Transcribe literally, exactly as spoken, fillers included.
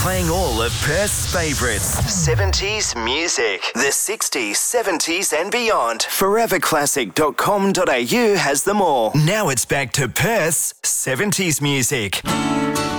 Playing all of Perth's favourites. seventies music. The sixties, seventies and beyond. forever classic dot com dot a u has them all. Now it's back to Perth's seventies music.